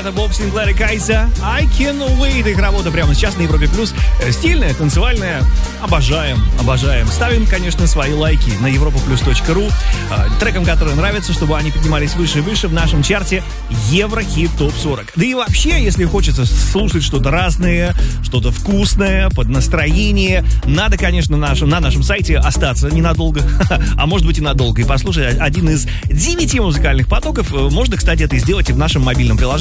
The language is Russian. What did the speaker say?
это Боб Синклер и Кайза. I Can Wait. Их работа прямо сейчас на Европе Плюс. Стильная, танцевальная. Обожаем. Ставим, конечно, свои лайки на europaplus.ru трекам, которые нравятся, чтобы они поднимались выше и выше в нашем чарте Еврохит Топ 40. Да и вообще, если хочется слушать что-то разное, что-то вкусное, под настроение, надо, конечно, на нашем сайте остаться ненадолго, а может быть и надолго, и послушать один из 9 музыкальных потоков. Можно, кстати, это сделать и в нашем мобильном приложении.